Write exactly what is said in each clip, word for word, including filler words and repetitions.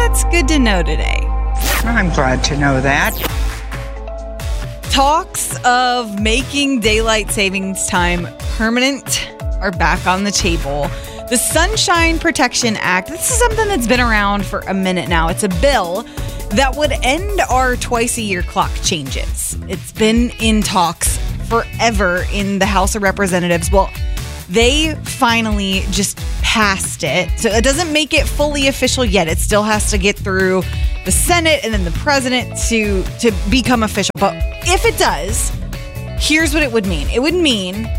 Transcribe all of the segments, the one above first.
that's good to know today. I'm glad to know that. Talks of making daylight savings time permanent are back on the table. The Sunshine Protection Act, this is something that's been around for a minute now. It's a bill that would end our twice-a-year clock changes. It's been in talks forever in the House of Representatives. Well, they finally just passed it. So it doesn't make it fully official yet. It still has to get through the Senate and then the president to, to become official. But if it does, here's what it would mean. It would mean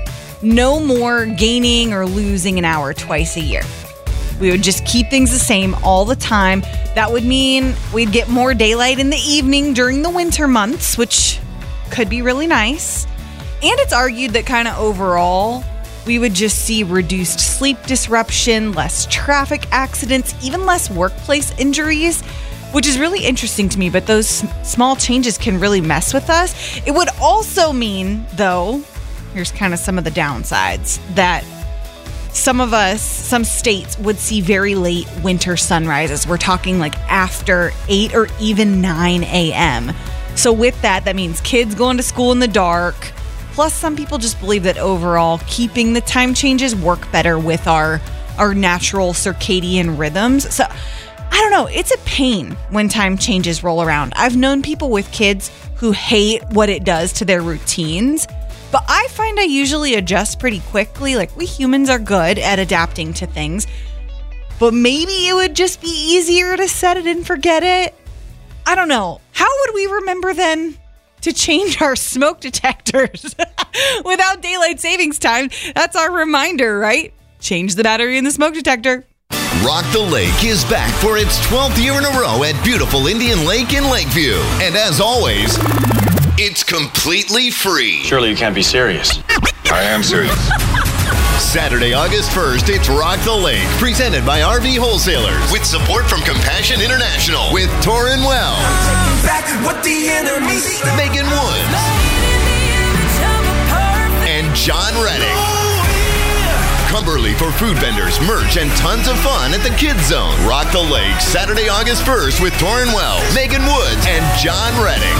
no more gaining or losing an hour twice a year. We would just keep things the same all the time. That would mean we'd get more daylight in the evening during the winter months, which could be really nice. And it's argued that kind of overall, we would just see reduced sleep disruption, less traffic accidents, even less workplace injuries, which is really interesting to me. But those small changes can really mess with us. It would also mean, though, here's kind of some of the downsides, that some of us, some states would see very late winter sunrises. We're talking like after eight or even nine a.m. So with that, that means kids going to school in the dark. Plus, some people just believe that overall keeping the time changes work better with our, our natural circadian rhythms. So I don't know. It's a pain when time changes roll around. I've known people with kids who hate what it does to their routines. But I find I usually adjust pretty quickly. Like, we humans are good at adapting to things. But maybe it would just be easier to set it and forget it. I don't know. How would we remember then to change our smoke detectors without daylight savings time? That's our reminder, right? Change the battery in the smoke detector. Rock the Lake is back for its twelfth year in a row at beautiful Indian Lake in Lakeview. And as always, it's completely free. Surely you can't be serious. I am serious. Saturday, August first, it's Rock the Lake, presented by R V Wholesalers, with support from Compassion International, with Torrin Wells, Megan Woods, and John Reddick. Cumberly for food vendors, merch, and tons of fun at the Kids Zone. Rock the Lake, Saturday, August first, with Torrin Wells, Megan Woods, and John Reddick.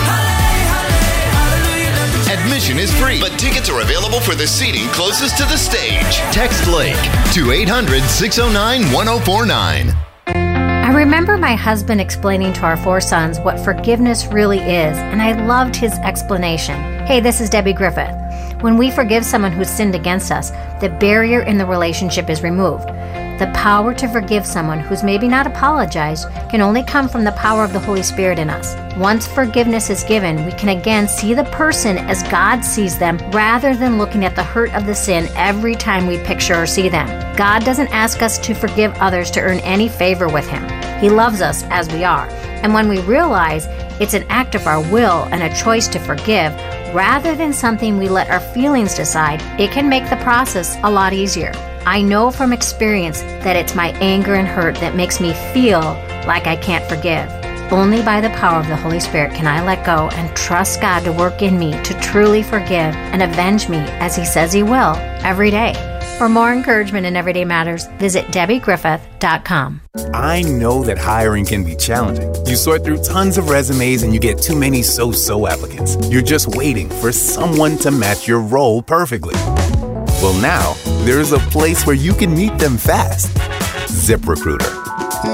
Admission is free, but tickets are available for the seating closest to the stage. Text Lake to eight hundred, six oh nine, one oh four nine. I remember my husband explaining to our four sons what forgiveness really is, and I loved his explanation. Hey, this is Debbie Griffith. When we forgive someone who's sinned against us, the barrier in the relationship is removed. The power to forgive someone who's maybe not apologized can only come from the power of the Holy Spirit in us. Once forgiveness is given, we can again see the person as God sees them, rather than looking at the hurt of the sin every time we picture or see them. God doesn't ask us to forgive others to earn any favor with Him. He loves us as we are. And when we realize it's an act of our will and a choice to forgive, rather than something we let our feelings decide, it can make the process a lot easier. I know from experience that it's my anger and hurt that makes me feel like I can't forgive. Only by the power of the Holy Spirit can I let go and trust God to work in me to truly forgive and avenge me as He says He will every day. For more encouragement in Everyday Matters, visit Debbie Griffith dot com. I know that hiring can be challenging. You sort through tons of resumes and you get too many so-so applicants. You're just waiting for someone to match your role perfectly. Well, now, there's a place where you can meet them fast. ZipRecruiter.